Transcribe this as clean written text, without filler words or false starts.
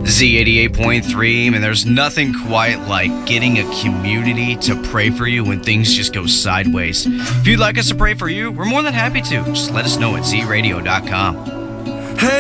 Z88.3, and there's nothing quite like getting a community to pray for you when things just go sideways. If you'd like us to pray for you, we're more than happy to. Just let us know at zradio.com.